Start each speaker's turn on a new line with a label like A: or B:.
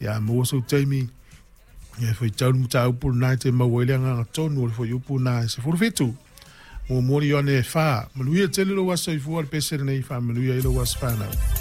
A: ya mo so taimi e foi tau mutau pu na te maweleanga tonu foi upu na se forfetu mo mori one fa mo lui te lo waso i fu al pesere nei fa mo lui lo was fa na